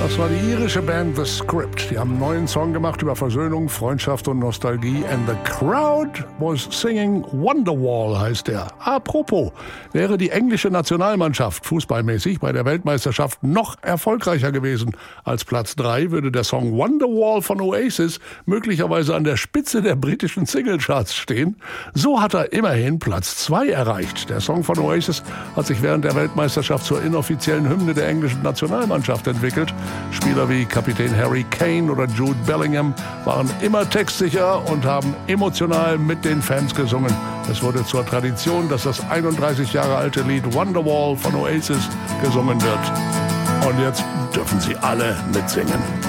Das war die irische Band The Script. Die haben einen neuen Song gemacht über Versöhnung, Freundschaft und Nostalgie. And the crowd was singing Wonderwall, heißt der. Apropos, wäre die englische Nationalmannschaft fußballmäßig bei der Weltmeisterschaft noch erfolgreicher gewesen als Platz 3, würde der Song Wonderwall von Oasis möglicherweise an der Spitze der britischen Singlecharts stehen. So hat er immerhin Platz 2 erreicht. Der Song von Oasis hat sich während der Weltmeisterschaft zur inoffiziellen Hymne der englischen Nationalmannschaft entwickelt. Spieler wie Kapitän Harry Kane oder Jude Bellingham waren immer textsicher und haben emotional mit den Fans gesungen. Es wurde zur Tradition, dass das 31 Jahre alte Lied Wonderwall von Oasis gesungen wird. Und jetzt dürfen Sie alle mitsingen.